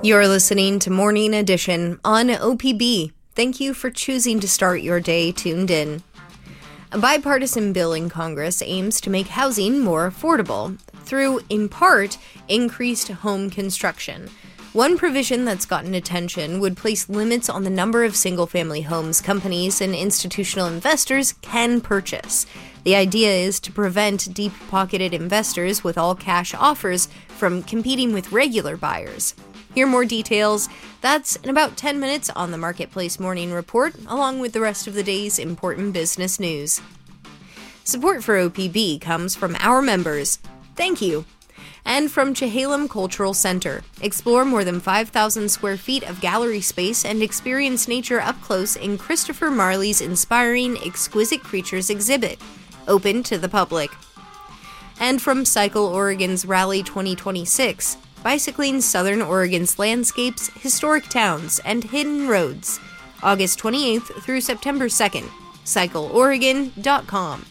You're listening to Morning Edition on OPB. Thank you for choosing to start your day tuned in. A bipartisan bill in Congress aims to make housing more affordable through, in part, increased home construction. One provision that's gotten attention would place limits on the number of single-family homes companies and institutional investors can purchase. The idea is to prevent deep-pocketed investors with all-cash offers from competing with regular buyers. Hear more details. That's in about 10 minutes on the Marketplace Morning Report, along with the rest of the day's important business news. Support for OPB comes from our members. Thank you. And from Chehalem Cultural Center. Explore more than 5,000 square feet of gallery space and experience nature up close in Christopher Marley's inspiring Exquisite Creatures exhibit, open to the public. And from Cycle Oregon's Rally 2026. Bicycling Southern Oregon's landscapes, historic towns, and hidden roads. August 28th through September 2nd. CycleOregon.com.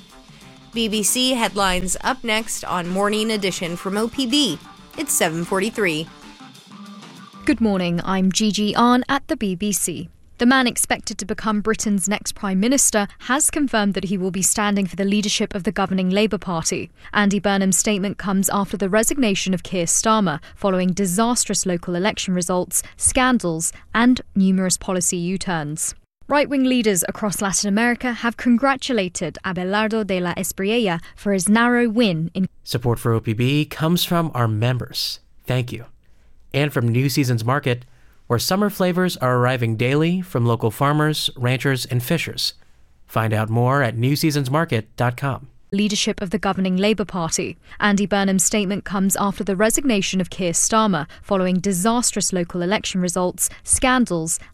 BBC headlines up next on Morning Edition from OPB. It's 7:43. Good morning, I'm Gigi Ahn at the BBC. The man expected to become Britain's next Prime Minister has confirmed that he will be standing for the leadership of the governing Labour Party. Andy Burnham's statement comes after the resignation of Keir Starmer following disastrous local election results, scandals and numerous policy U-turns. Right-wing leaders across Latin America have congratulated Abelardo de la Espriella for his narrow win in... Support for OPB comes from our members. Thank you. And from New Seasons Market, where summer flavors are arriving daily from local farmers, ranchers, and fishers. Find out more at newseasonsmarket.com. Leadership of the governing Labour Party. Andy Burnham's statement comes after the resignation of Keir Starmer following disastrous local election results, scandals